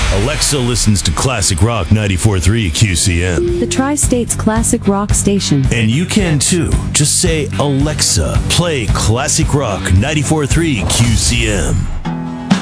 Alexa listens to Classic Rock 94.3 QCM. The Tri-State's Classic Rock station. And you can too. Just say, Alexa, play Classic Rock 94.3 QCM.